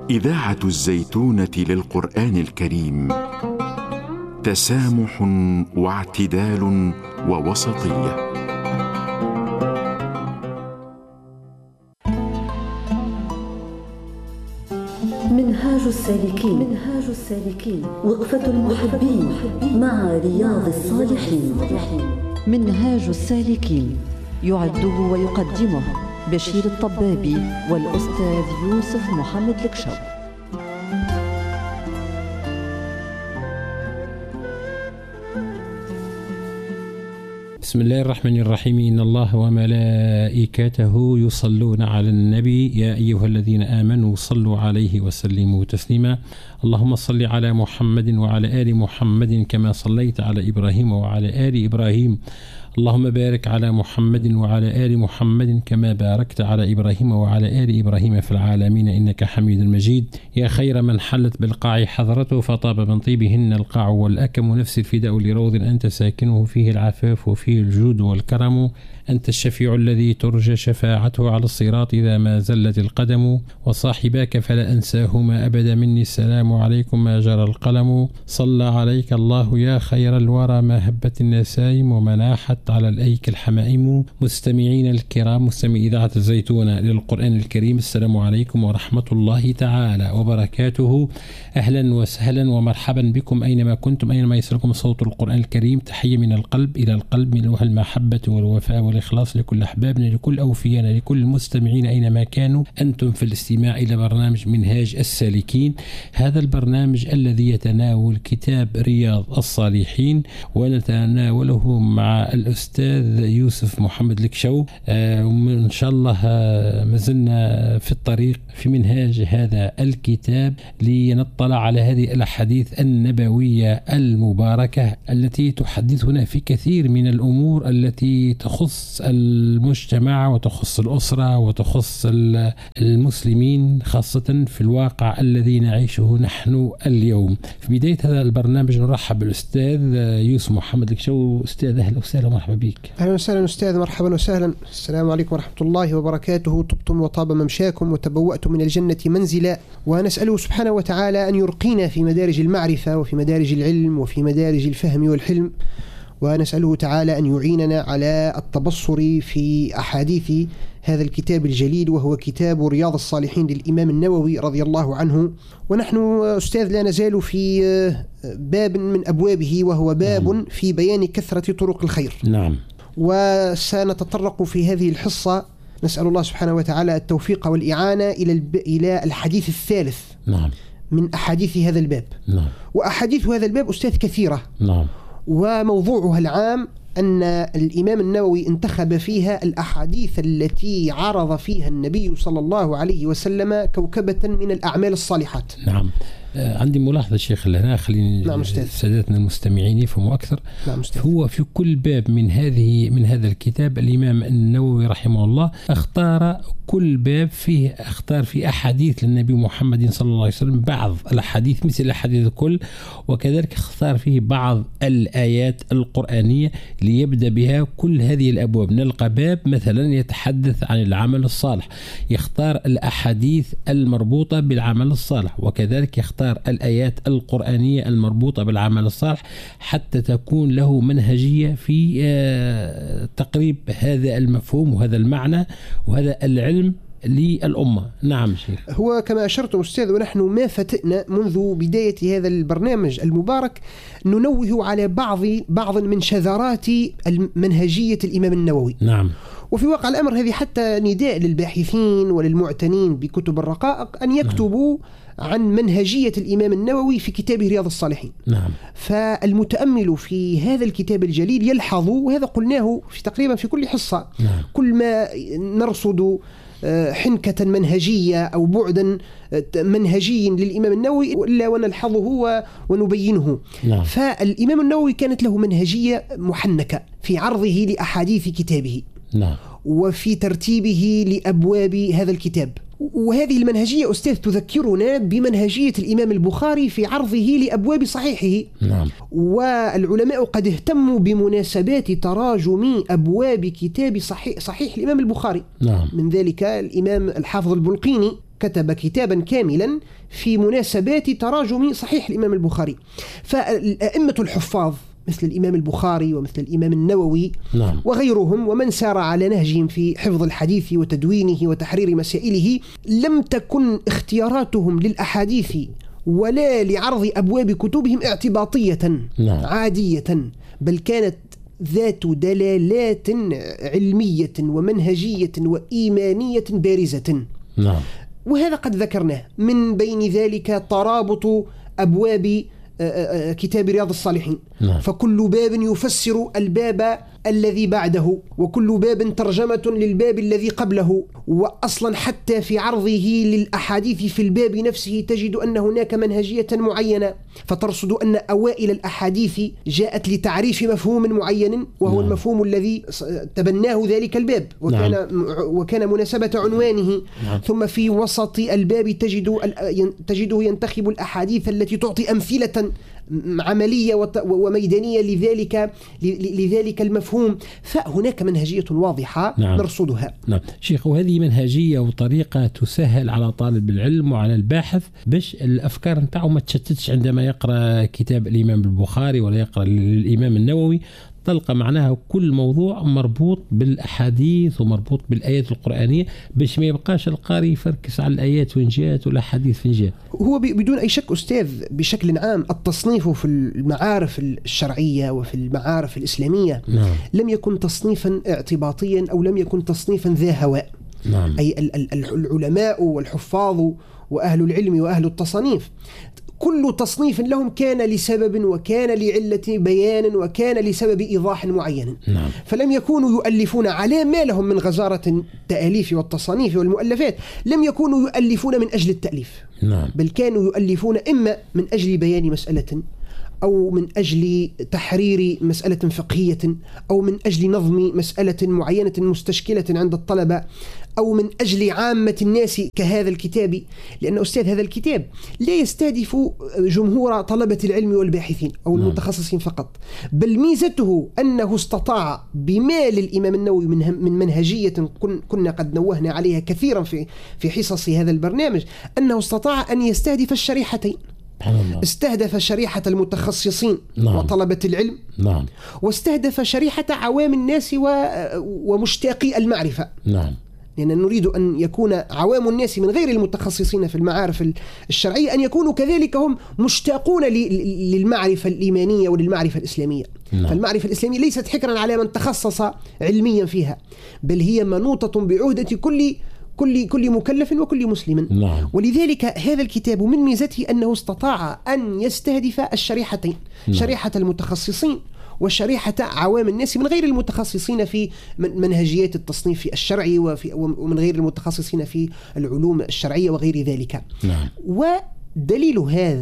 إذاعة الزيتونة للقرآن الكريم، تسامح واعتدال ووسطية. منهاج السالكين وقفة المحبين مع رياض الصالحين. منهاج السالكين يعده ويقدمه بشير الطبابي والأستاذ يوسف محمد الكشو. بسم الله الرحمن الرحيم. إن الله وملائكته يصلون على النبي يا أيها الذين آمنوا صلوا عليه وسلموا تسليما. اللهم صل على محمد وعلى آل محمد كما صليت على إبراهيم وعلى آل إبراهيم. اللهم بارك على محمد وعلى آل محمد كما باركت على إبراهيم وعلى آل إبراهيم في العالمين إنك حميد مجيد. يا خير من حلت بالقاع حضرته فطاب من طيبهن القاع والأكم. نفس الفداء لروض أنت ساكنه فيه العفاف وفيه الجود والكرم. أنت الشفيع الذي ترجى شفاعته على الصراط إذا ما زلت القدم. وصاحباك فلا أنساهما أبدا مني السلام عليكم ما جرى القلم. صلى عليك الله يا خير الورى ما هبت النسائم ومناحت على الأيك الحمائم. مستمعين الكرام، مستمعي إذاعة الزيتونة للقرآن الكريم، السلام عليكم ورحمة الله تعالى وبركاته. أهلا وسهلا ومرحبا بكم أينما كنتم، أينما يصلكم صوت القرآن الكريم. تحية من القلب إلى القلب، من روح المحبة والوفاء والإخلاص لكل أحبابنا، لكل أوفيانا، لكل المستمعين أينما كانوا. أنتم في الاستماع إلى برنامج منهاج السالكين، هذا البرنامج الذي يتناول كتاب رياض الصالحين، ونتناوله مع الأستاذ يوسف محمد الكشو. وإن شاء الله ما زلنا في الطريق في منهاج هذا الكتاب لنطلع على هذه الأحاديث النبوية المباركة التي تحدثنا في كثير من الأمور التي تخص المجتمع وتخص الأسرة وتخص المسلمين، خاصة في الواقع الذي نعيشه نحن اليوم. في بداية هذا البرنامج نرحب بالأستاذ يوسف محمد الكشو. أستاذ أهلا وسهلا ومرحبا بك. أهلا وسهلا أستاذ، مرحبا وسهلا. السلام عليكم ورحمة الله وبركاته. طبتم وطاب ممشاكم وتبوأتم من الجنة منزلا، ونسأله سبحانه وتعالى أن يرقينا في مدارج المعرفة وفي مدارج العلم وفي مدارج الفهم والحلم، ونسأله تعالى أن يعيننا على التبصر في أحاديث هذا الكتاب الجليل، وهو كتاب رياض الصالحين للإمام النووي رضي الله عنه. ونحن أستاذ لا نزال في باب من أبوابه، وهو باب في بيان كثرة طرق الخير. نعم. وسنتطرق في هذه الحصة، نسأل الله سبحانه وتعالى التوفيق والإعانة إلى الحديث الثالث. نعم. من أحاديث هذا الباب. نعم. وأحاديث هذا الباب أستاذ كثيرة. نعم. وموضوعها العام أن الإمام النووي انتخب فيها الأحاديث التي عرض فيها النبي صلى الله عليه وسلم كوكبة من الأعمال الصالحات. نعم. عندي ملاحظة شيخ هنا، خليني سادتنا المستمعين يفهموا أكثر. نعم. هو في كل باب من هذا الكتاب الإمام النووي رحمه الله اختار كل باب فيه اختار في أحاديث للنبي محمد صلى الله عليه وسلم، بعض الأحاديث مثل الأحاديث الكل، وكذلك اختار فيه بعض الآيات القرآنية ليبدأ بها كل هذه الأبواب. نلقى باب مثلا يتحدث عن العمل الصالح، يختار الأحاديث المربوطة بالعمل الصالح، وكذلك يختار الآيات القرآنية المربوطة بالعمل الصالح حتى تكون له منهجية في تقريب هذا المفهوم وهذا المعنى وهذا العلم للأمة. نعم شيخ. هو كما أشرت أستاذ، ونحن ما فتئنا منذ بداية هذا البرنامج المبارك ننوه على بعض من شذرات منهجية الإمام النووي. نعم. وفي واقع الأمر هذه حتى نداء للباحثين وللمعتنين بكتب الرقائق أن يكتبوا عن منهجية الإمام النووي في كتابه رياض الصالحين. نعم. فالمتأمل في هذا الكتاب الجليل يلحظ، وهذا قلناه تقريبا في كل حصة. نعم. كل ما نرصد حنكة منهجية أو بعدا منهجي للإمام النووي إلا ونلحظه ونبينه. نعم. فالإمام النووي كانت له منهجية محنكة في عرضه لأحاديث كتابه. نعم. وفي ترتيبه لأبواب هذا الكتاب. وهذه المنهجية أستاذ تذكرنا بمنهجية الإمام البخاري في عرضه لأبواب صحيحه. نعم. والعلماء قد اهتموا بمناسبات تراجم أبواب كتاب صحيح الإمام البخاري. نعم. من ذلك الإمام الحافظ البلقيني كتب كتابا كاملا في مناسبات تراجم صحيح الإمام البخاري. فالأئمة الحفاظ مثل الإمام البخاري ومثل الإمام النووي وغيرهم ومن سار على نهجهم في حفظ الحديث وتدوينه وتحرير مسائله، لم تكن اختياراتهم للأحاديث ولا لعرض أبواب كتبهم اعتباطية عادية، بل كانت ذات دلالات علمية ومنهجية وإيمانية بارزة. وهذا قد ذكرناه، من بين ذلك ترابط أبواب كتاب رياض الصالحين، فكل باب يفسر الباب الذي بعده، وكل باب ترجمة للباب الذي قبله. وأصلا حتى في عرضه للأحاديث في الباب نفسه تجد أن هناك منهجية معينة، فترصد أن أوائل الأحاديث جاءت لتعريف مفهوم معين وهو المفهوم الذي تبناه ذلك الباب وكان مناسبة عنوانه. ثم في وسط الباب تجده ينتخب الأحاديث التي تعطي أمثلة عملية وميدانية لذلك المفهوم. فهناك منهجية واضحة نرصدها. شيخ، وهذه منهجية وطريقة تسهل على طالب العلم وعلى الباحث باش الأفكار نتاعه ما تشتتش عندما يقرأ كتاب الإمام البخاري ولا يقرأ الإمام النووي. تلقى معناها كل موضوع مربوط بالأحاديث ومربوط بالآيات القرآنية، باش ما يبقاش القارئ يفركس على الآيات وين جاءت والأحاديث فين جاءت. هو بدون أي شك أستاذ بشكل عام التصنيف في المعارف الشرعية وفي المعارف الإسلامية لم يكن تصنيفا اعتباطيا أو لم يكن تصنيفا ذا هواء. أي العلماء والحفاظ وأهل العلم وأهل التصنيف كل تصنيف لهم كان لسبب وكان لعلة بيان وكان لسبب إيضاح معين. فلم يكونوا يؤلفون على ما لهم من غزارة التأليف والتصانيف والمؤلفات، لم يكونوا يؤلفون من أجل التأليف، بل كانوا يؤلفون إما من أجل بيان مسألة، أو من أجل تحرير مسألة فقهية، أو من أجل نظم مسألة معينة مستشكلة عند الطلبة، أو من أجل عامة الناس كهذا الكتاب. لأن أستاذ هذا الكتاب لا يستهدف جمهور طلبة العلم والباحثين أو المتخصصين فقط، بل ميزته أنه استطاع بما للإمام النووي من منهجية كنا قد نوهنا عليها كثيرا في حصص هذا البرنامج، أنه استطاع أن يستهدف الشريحتين. استهدف شريحة المتخصصين وطلبة العلم، واستهدف شريحة عوام الناس ومشتاقي المعرفة. لأننا نريد أن يكون عوام الناس من غير المتخصصين في المعارف الشرعية أن يكونوا كذلك هم مشتاقون للمعرفة الإيمانية وللمعرفة الإسلامية. فالمعرفة الإسلامية ليست حكرا على من تخصص علميا فيها، بل هي منوطة بعهدة كل مكلف وكل مسلم. ولذلك هذا الكتاب من ميزته أنه استطاع أن يستهدف الشريحتين، شريحة المتخصصين وشريحة عوام الناس من غير المتخصصين في منهجيات التصنيف الشرعي ومن غير المتخصصين في العلوم الشرعية وغير ذلك. ودليل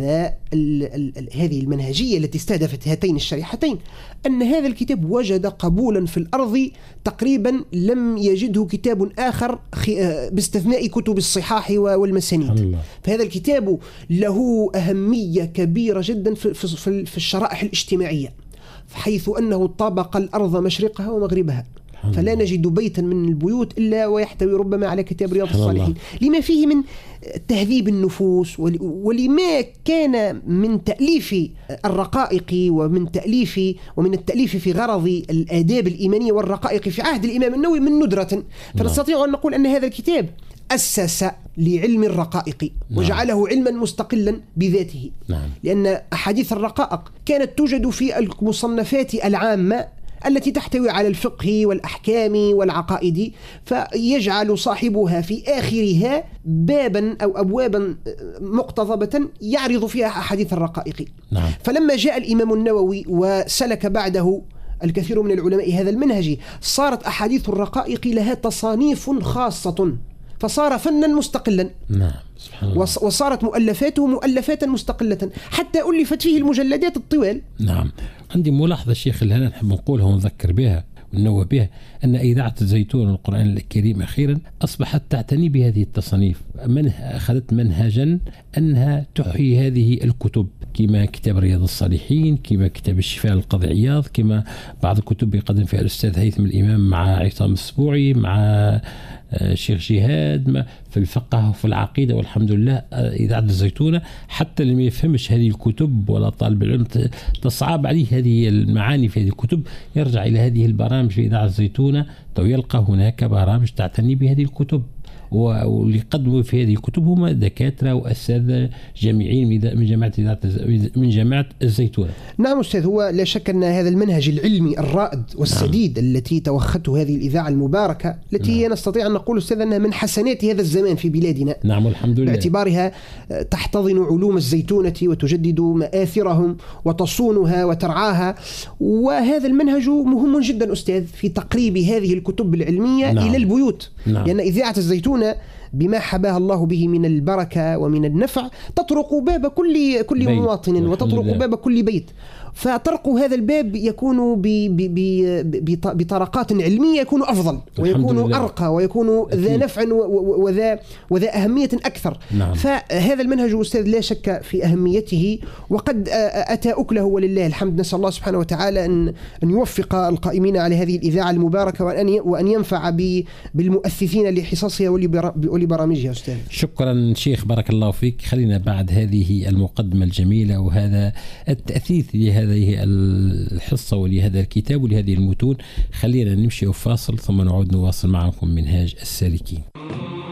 هذه المنهجية التي استهدفت هاتين الشريحتين أن هذا الكتاب وجد قبولا في الأرض تقريبا لم يجده كتاب آخر باستثناء كتب الصحاح والمسانيد. فهذا الكتاب له أهمية كبيرة جدا في الشرائح الاجتماعية، حيث أنه طابق الأرض مشرقها ومغربها، فلا نجد بيتا من البيوت إلا ويحتوي ربما على كتاب رياض الصالحين، لما فيه من تهذيب النفوس ولما كان من تأليف الرقائق ومن التأليف في غرض الآداب الإيمانية والرقائق في عهد الإمام النووي من ندرة. فنستطيع أن نقول أن هذا الكتاب أسس لعلم الرقائق وجعله علما مستقلا بذاته. لأن أحاديث الرقائق كانت توجد في المصنفات العامة التي تحتوي على الفقه والأحكام والعقائد، فيجعل صاحبها في آخرها بابا أو أبوابا مقتضبة يعرض فيها أحاديث الرقائق. فلما جاء الإمام النووي وسلك بعده الكثير من العلماء هذا المنهج، صارت أحاديث الرقائق لها تصانيف خاصة، فصار فنا مستقلا. وصارت مؤلفاته مؤلفات مستقلة حتى ألفت فيه المجلدات الطوال. عندي ملاحظة شيخ اللي أنا نحب نقولها ونذكر بها وننوه بها، أن إذاعة الزيتون القرآن الكريم أخيرا أصبحت تعتني بهذه التصنيف، أخذت منهجا أنها تحيي هذه الكتب، كما كتاب رياض الصالحين، كما كتاب الشفاء القاضي عياض، كما بعض الكتب يقدم فيها الأستاذ هيثم الإمام مع عصام السبوعي، مع شيخ جهاد في الفقه وفي العقيدة، والحمد لله إذاعة الزيتونة حتى اللي ما يفهمش هذه الكتب ولا طالب العلم تصعب عليه هذه المعاني في هذه الكتب، يرجع إلى هذه البرامج في إذاعة الزيتونة ويلقى هناك برامج تعتني بهذه الكتب، واللي قدموا في هذه الكتب هم دكاترة وأساتذة جامعين من جامعة الزيتونة. نعم أستاذ، هو لا شك أن هذا المنهج العلمي الرائد والسديد التي توخته هذه الإذاعة المباركة التي نستطيع أن نقول أستاذ أنها من حسنات هذا الزمان في بلادنا. نعم الحمد لله، باعتبارها تحتضن علوم الزيتونة وتجدد مآثرهم وتصونها وترعاها، وهذا المنهج مهم جدا أستاذ في تقريب هذه الكتب العلمية إلى البيوت. لأن إذاعة الزيتونة بما حباها الله به من البركة ومن النفع تطرق باب كل مواطن وتطرق باب كل بيت، فطرق هذا الباب يكون بطرقات علمية يكون أفضل ويكون أرقى ويكون ذا نفع وذا أهمية أكثر. فهذا المنهج أستاذ لا شك في أهميته، وقد أتى أكله ولله الحمد. نسأل الله سبحانه وتعالى أن يوفق القائمين على هذه الإذاعة المباركة وأن ينفع بالمؤسسين لحصصها ولبرامجها. أستاذ شكرا شيخ، بارك الله فيك. خلينا بعد هذه المقدمة الجميلة وهذا التأثيث لهذه الحصة ولهذا الكتاب ولهذه المتون، خلينا نمشي وفاصل ثم نعود نواصل معكم منهاج السالكين.